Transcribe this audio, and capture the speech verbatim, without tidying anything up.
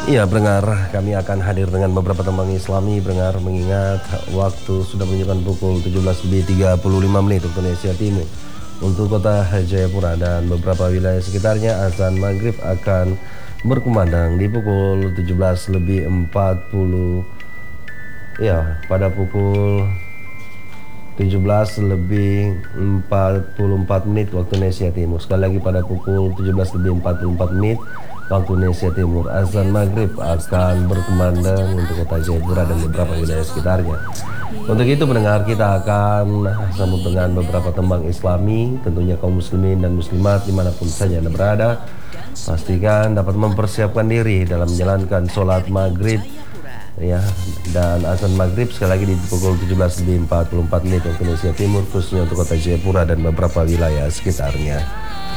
Iya, pendengar, kami akan hadir dengan beberapa tembang Islami, pendengar, mengingat waktu sudah menunjukkan pukul tujuh belas lebih tiga puluh lima menit waktu Indonesia Timur. Untuk kota Jayapura dan beberapa wilayah sekitarnya, azan maghrib akan berkumandang di pukul tujuh belas lebih empat puluh. Ya, pada pukul tujuh belas lebih empat puluh empat menit waktu Indonesia Timur. Sekali lagi pada pukul tujuh belas lebih empat puluh empat menit waktu Indonesia Timur, azan maghrib akan berkumandang untuk kota Jayapura dan beberapa wilayah sekitarnya. Untuk itu pendengar, kita akan sambut dengan beberapa tembang Islami. Tentunya kaum muslimin dan muslimat dimanapun saja Anda berada, pastikan dapat mempersiapkan diri dalam menjalankan sholat maghrib, ya, dan azan maghrib sekali lagi di pukul tujuh belas lebih empat puluh empat menit waktu Indonesia Timur, khususnya untuk kota Jayapura dan beberapa wilayah sekitarnya.